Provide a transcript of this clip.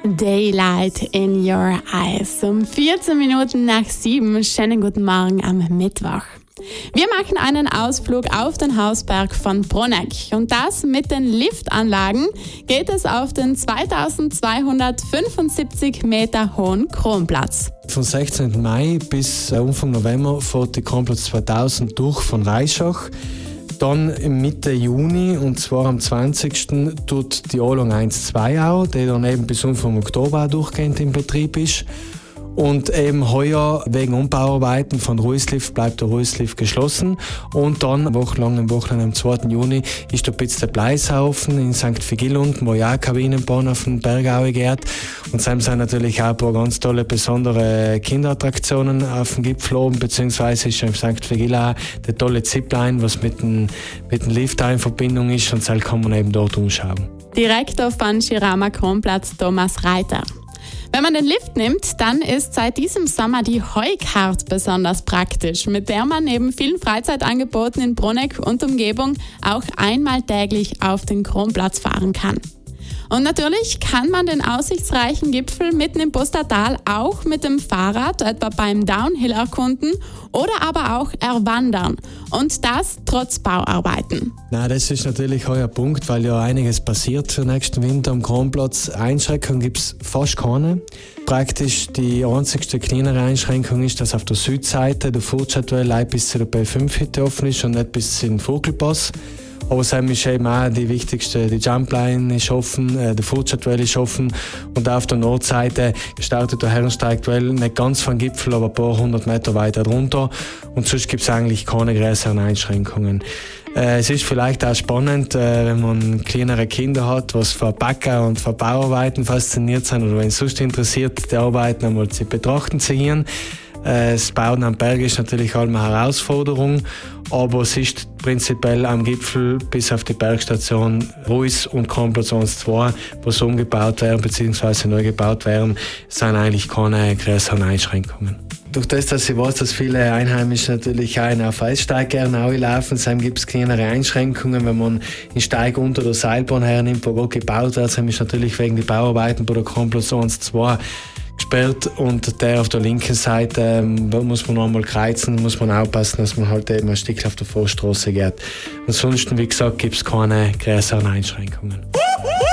Daylight in your eyes. Um 14 Minuten nach 7. Schönen guten Morgen am Mittwoch. Wir machen einen Ausflug auf den Hausberg von Bruneck. Und das mit den Liftanlagen geht es auf den 2275 Meter hohen Kronplatz. Vom 16. Mai bis Anfang November fährt die Kronplatz 2000 durch von Reischach. Dann im Mitte Juni, und zwar am 20. tut die A-Lang 1-2 auch, die dann eben bis Anfang Oktober auch durchgehend in Betrieb ist. Und eben heuer wegen Umbauarbeiten von Ruislift bleibt der Ruislift geschlossen. Und dann am Wochenende am 2. Juni ist der Pitz der Bleishaufen in St. Vigil, wo ja auch Kabinenbahn auf den Bergau geht. Und es sind natürlich auch ein paar ganz tolle, besondere Kinderattraktionen auf dem Gipfel oben, beziehungsweise ist in St. Vigil auch der tolle Zipline, was mit dem Lift auch in Verbindung ist, und das kann man eben dort umschauen. Direktor von Schirama Kronplatz Thomas Reiter. Wenn man den Lift nimmt, dann ist seit diesem Sommer die Heukart besonders praktisch, mit der man neben vielen Freizeitangeboten in Bruneck und Umgebung auch einmal täglich auf den Kronplatz fahren kann. Und natürlich kann man den aussichtsreichen Gipfel mitten im Pustertal auch mit dem Fahrrad, etwa beim Downhill, erkunden oder aber auch erwandern. Und das trotz Bauarbeiten. Na, das ist natürlich euer Punkt, weil ja einiges passiert für nächsten Winter am Kronplatz. Einschränkungen gibt es fast keine. Praktisch die einzigste kleinere Einschränkung ist, dass auf der Südseite der Fortschritt bis zu der B5-Hütte offen ist und nicht bis in den Vogelpass. Aber es ist eben auch die wichtigste, die Jumpline ist offen, der Fortschritt ist offen, und auf der Nordseite startet der Herrensteig nicht ganz vom Gipfel, aber ein paar hundert Meter weiter drunter, und sonst gibt es eigentlich keine größeren Einschränkungen. Es ist vielleicht auch spannend, wenn man kleinere Kinder hat, was für Backer und für Bauarbeiten fasziniert sind, oder wenn es sonst interessiert, die Arbeiten einmal zu betrachten zu gehen. Das Bauen am Berg ist natürlich auch eine Herausforderung, aber es ist prinzipiell am Gipfel bis auf die Bergstation Ruis und Kronplatz 1-2, wo es umgebaut werden bzw. neu gebaut werden, sind eigentlich keine größeren Einschränkungen. Durch das, dass ich weiß, dass viele Einheimische natürlich auch auf Eissteig gerne laufen, gibt es kleinere Einschränkungen. Wenn man den Steig unter der Seilbahn hernimmt, wo gut gebaut wird, ist natürlich wegen der Bauarbeiten bei der Kronplatz 1-2 gesperrt, und der auf der linken Seite muss man einmal kreuzen, muss man aufpassen, dass man halt eben ein Stück auf der Vorstraße geht. Ansonsten, wie gesagt, gibt es keine größeren Einschränkungen.